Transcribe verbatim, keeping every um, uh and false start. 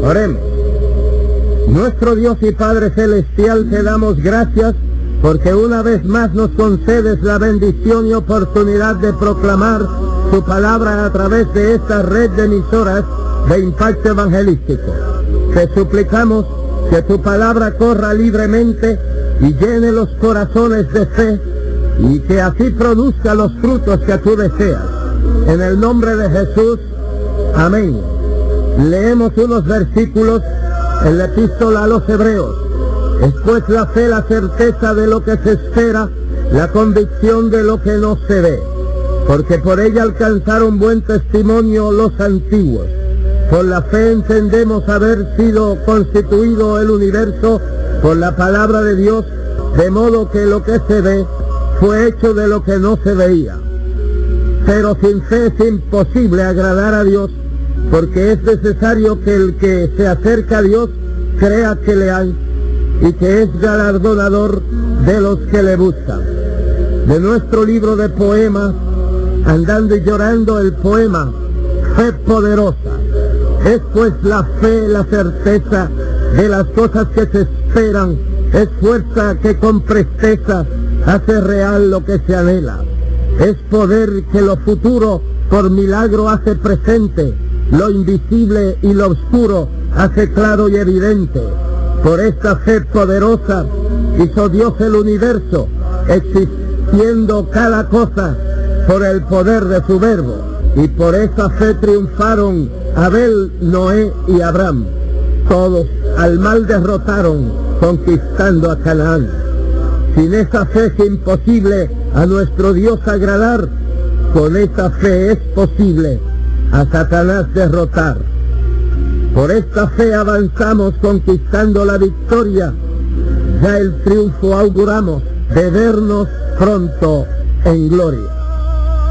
Oremos. Nuestro Dios y Padre Celestial, te damos gracias porque una vez más nos concedes la bendición y oportunidad de proclamar tu palabra a través de esta red de emisoras de impacto evangelístico. Te suplicamos que tu palabra corra libremente y llene los corazones de fe y que así produzca los frutos que tú deseas. En el nombre de Jesús, amén. Leemos unos versículos en la epístola a los Hebreos. Es pues la fe, la certeza de lo que se espera, la convicción de lo que no se ve, porque por ella alcanzaron buen testimonio los antiguos. Por la fe entendemos haber sido constituido el universo por la palabra de Dios, de modo que lo que se ve fue hecho de lo que no se veía. Pero sin fe es imposible agradar a Dios, porque es necesario que el que se acerca a Dios crea que le hay y que es galardonador de los que le buscan. De nuestro libro de poemas, Andando y Llorando, el poema Fe Poderosa. Es pues la fe, la certeza de las cosas que se esperan, es fuerza que con presteza hace real lo que se anhela. Es poder que lo futuro por milagro hace presente, lo invisible y lo oscuro hace claro y evidente. Por esta fe poderosa hizo Dios el universo, existiendo cada cosa por el poder de su verbo. Y por esa fe triunfaron Abel, Noé y Abraham. Todos al mal derrotaron, conquistando a Canaán. Sin esa fe es imposible a nuestro Dios agradar. Con esa fe es posible a Satanás derrotar. Por esta fe avanzamos conquistando la victoria. Ya el triunfo auguramos de vernos pronto en gloria.